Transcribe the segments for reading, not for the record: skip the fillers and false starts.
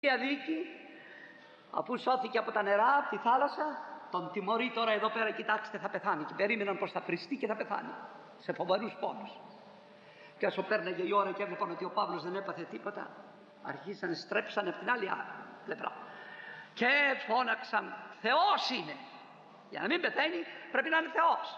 δίκη, αφού σώθηκε από τα νερά, από τη θάλασσα, τον τιμωρεί τώρα εδώ πέρα, κοιτάξτε, θα πεθάνει. Και περίμεναν πως θα πριστεί και θα πεθάνει, σε φοβερούς πόνους. Και όσο πέρναγε η ώρα και έβλεπαν ότι ο Παύλος δεν έπαθε τίποτα, αρχίσανε, στρέψανε από την άλλη πλευρά και φώναξαν, Θεός είναι. Για να μην πεθαίνει πρέπει να είναι Θεός.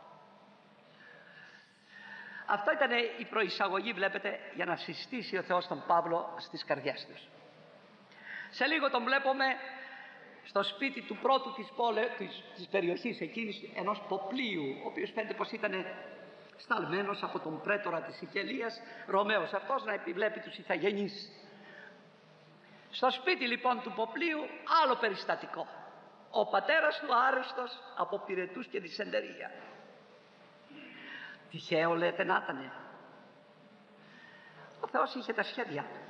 Αυτό ήταν η προεισαγωγή, βλέπετε, για να συστήσει ο Θεός τον Παύλο στις καρδιές τους. Σε λίγο τον βλέπουμε στο σπίτι του πρώτου της περιοχής εκείνης, ενός Ποπλίου, ο οποίος φαίνεται πως ήταν σταλμένος από τον πρέτορα της Σικελίας, Ρωμαίος αυτός, να επιβλέπει τους ηθαγενείς. Στο σπίτι λοιπόν του Ποπλίου άλλο περιστατικό. Ο πατέρας του άρρωστος από πυρετούς και δυσεντερία. Τυχαίο λέτε να ήτανε? Ο Θεός είχε τα σχέδια του.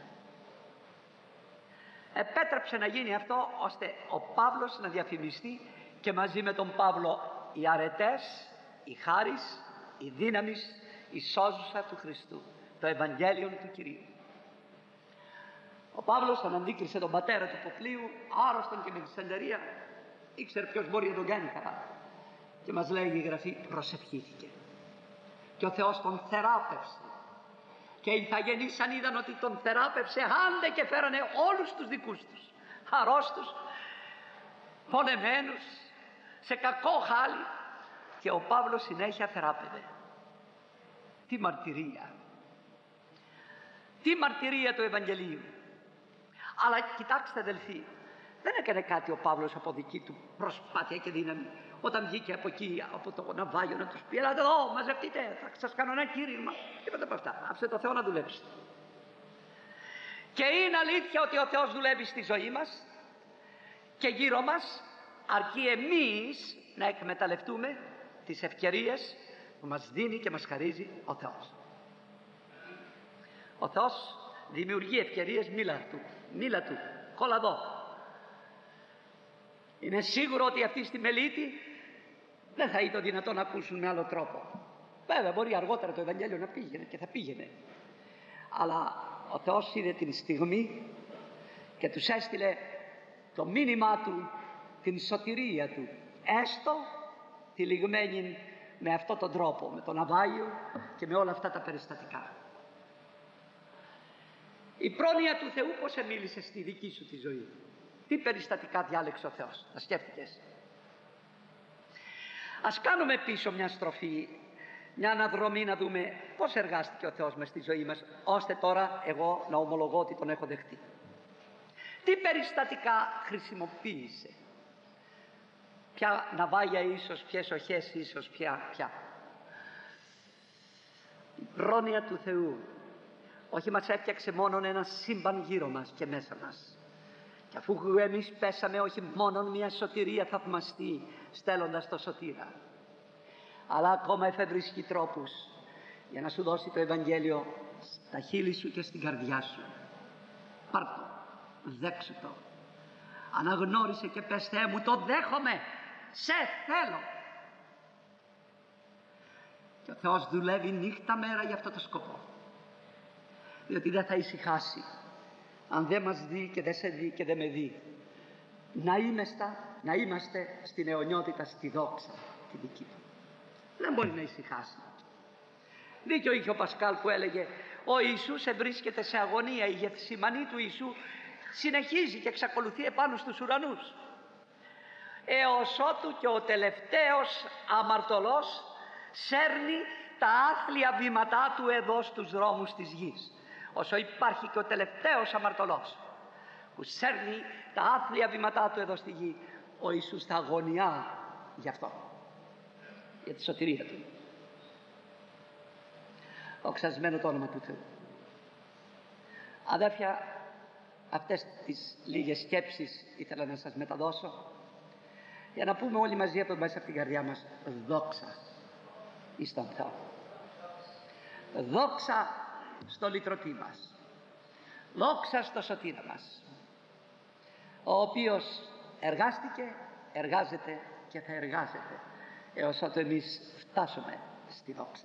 Επέτρεψε να γίνει αυτό ώστε ο Παύλος να διαφημιστεί και μαζί με τον Παύλο οι αρετές, η χάρις, η δύναμις, η σώζουσα του Χριστού, το Ευαγγέλιο του Κυρίου. Ο Παύλος τον αντίκρισε τον πατέρα του Ποπλίου, άρρωστον και με δυσεντερία, ήξερε ποιος μπορεί να τον κάνει καλά. Και μας λέει η Γραφή, προσευχήθηκε. Και ο Θεός τον θεράπευσε. Και οι ηθαγενείς αν είδαν ότι τον θεράπευσε, άντε και φέρανε όλους τους δικούς τους, αρρώστους, πονεμένους, σε κακό χάλι, και ο Παύλος συνέχεια θεράπευε. Τι μαρτυρία! Τι μαρτυρία του Ευαγγελίου! Αλλά κοιτάξτε αδελφοί, δεν έκανε κάτι ο Παύλος από δική του προσπάθεια και δύναμη. Όταν βγήκε από εκεί, από το ναυάγιο, να τους πει, ελάτε εδώ, μαζευτείτε, θα σας κάνω ένα κήρυγμα. Τίποτα από αυτά. Άφησε το Θεό να δουλέψει. Και είναι αλήθεια ότι ο Θεός δουλεύει στη ζωή μας και γύρω μας, αρκεί εμείς να εκμεταλλευτούμε τις ευκαιρίες που μας δίνει και μας χαρίζει ο Θεός. Ο Θεός δημιουργεί ευκαιρίες, μίλα του, κόλλα εδώ. Είναι σίγουρο ότι αυτοί στη Μελίτη δεν θα ήταν δυνατόν να ακούσουν με άλλο τρόπο. Βέβαια μπορεί αργότερα το Ευαγγέλιο να πήγαινε και θα πήγαινε. Αλλά ο Θεός είδε την στιγμή και τους έστειλε το μήνυμά του, την σωτηρία του, έστω τυλιγμένη με αυτόν τον τρόπο, με το ναυάγιο και με όλα αυτά τα περιστατικά. Η πρόνοια του Θεού πώς μίλησε στη δική σου τη ζωή? Τι περιστατικά διάλεξε ο Θεός? Τα σκέφτηκες? Ας κάνουμε πίσω μια στροφή, μια αναδρομή, να δούμε πώς εργάστηκε ο Θεός μες στη ζωή μας, ώστε τώρα εγώ να ομολογώ ότι τον έχω δεχτεί. Τι περιστατικά χρησιμοποίησε? Ποια ναυάγια ίσως, ποιες οχές ίσως, ποια. Η πρόνοια του Θεού όχι μας έφτιαξε μόνον ένα σύμπαν γύρω μας και μέσα μας. Και αφού εμείς πέσαμε, όχι μόνον μια σωτηρία θαυμαστή στέλνοντας το σωτήρα, αλλά ακόμα εφευρίσκει τρόπους για να σου δώσει το Ευαγγέλιο στα χείλη σου και στην καρδιά σου. Πάρ' το, δέξου το, αναγνώρισε και πες, Θεέ μου, το δέχομαι, σε θέλω. Και ο Θεός δουλεύει νύχτα μέρα για αυτό το σκοπό, διότι δεν θα ησυχάσει αν δεν μας δει και δεν σε δει και δεν με δει. Να είμαστε στην αιωνιότητα, στη δόξα τη δική του. Δεν μπορεί να ησυχάσει. Δίκιο είχε ο Πασκάλ που έλεγε, ο Ιησούς βρίσκεται σε αγωνία, η Γεθσιμανή του Ιησού συνεχίζει και εξακολουθεί επάνω στους ουρανούς, έως ότου και ο τελευταίος αμαρτωλός σέρνει τα άθλια βήματά του εδώ στους δρόμους της γης. Όσο υπάρχει και ο τελευταίος αμαρτωλός που σέρνει τα άθλια βήματά του εδώ στη γη, ο Ιησούς θα αγωνιά γι' αυτό, για τη σωτηρία του. Δοξασμένο το όνομα του Θεού. Αδέρφια, αυτές τις λίγες σκέψεις ήθελα να σας μεταδώσω για να πούμε όλοι μαζί από μέσα από την καρδιά μας, δόξα εις τον Θεό. Δόξα στο λυτρωτή μας, δόξα στο σωτήρα μας, ο οποίος εργάστηκε, εργάζεται και θα εργάζεται έως ότου εμείς φτάσουμε στη δόξα.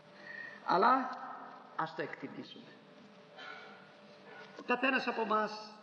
Αλλά ας το εκτιμήσουμε. Ο καθένας από μας